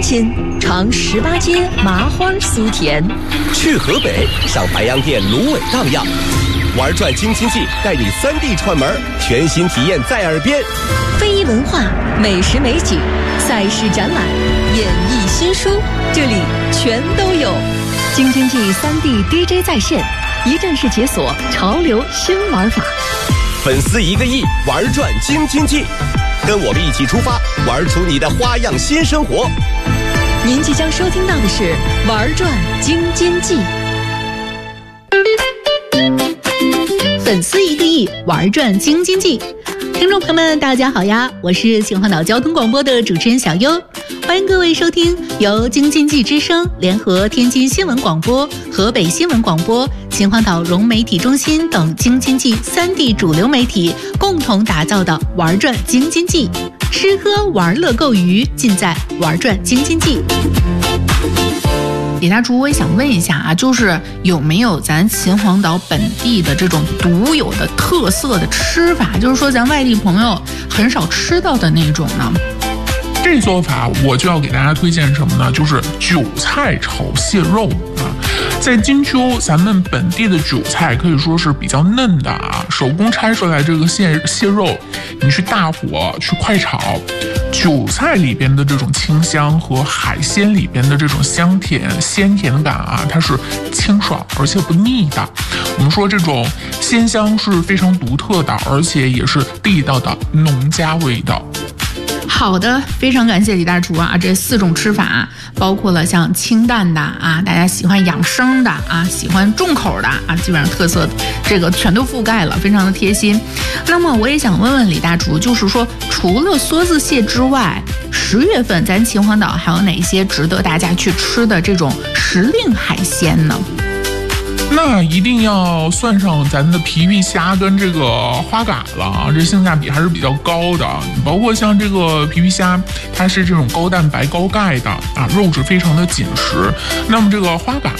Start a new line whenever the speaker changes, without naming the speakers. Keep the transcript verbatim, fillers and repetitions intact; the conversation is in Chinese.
亲，尝十八街麻花酥甜。
去河北，上白洋淀芦苇荡漾。玩转京津冀，带你三 D 串门，全新体验在耳边。
非遗文化、美食美景、赛事展览、演艺新书，这里全都有。京津冀三 D D J 在线，一站式解锁潮流新玩法。
粉丝一个亿，玩转京津冀，跟我们一起出发，玩出你的花样新生活。
您即将收听到的是《玩转京津冀》。粉丝一个亿，玩转京津冀。听众朋友们，大家好呀，我是秦皇岛交通广播的主持人小优，欢迎各位收听由京津冀之声联合天津新闻广播、河北新闻广播、秦皇岛融媒体中心等京津冀三地主流媒体共同打造的玩转京津冀，吃喝玩乐购娱尽在玩转京津冀。
李大厨，我也想问一下啊，就是有没有咱秦皇岛本地的这种独有的特色的吃法，就是说咱外地朋友很少吃到的那种呢？
这做法我就要给大家推荐什么呢？就是韭菜炒蟹肉啊。在金秋，咱们本地的韭菜可以说是比较嫩的啊，手工拆出来这个蟹蟹肉，你去大火去快炒，韭菜里边的这种清香和海鲜里边的这种香甜鲜甜感啊，它是清爽而且不腻的。我们说这种鲜香是非常独特的，而且也是地道的农家味道。
好的，非常感谢李大厨啊！这四种吃法包括了像清淡的啊，大家喜欢养生的啊，喜欢重口的啊，基本上特色这个全都覆盖了，非常的贴心。那么我也想问问李大厨，就是说除了梭子蟹之外，十月份咱秦皇岛还有哪些值得大家去吃的这种时令海鲜呢？
那一定要算上咱的皮皮虾跟这个花蛤了，这性价比还是比较高的。包括像这个皮皮虾，它是这种高蛋白高钙的啊，肉质非常的紧实。那么这个花蛤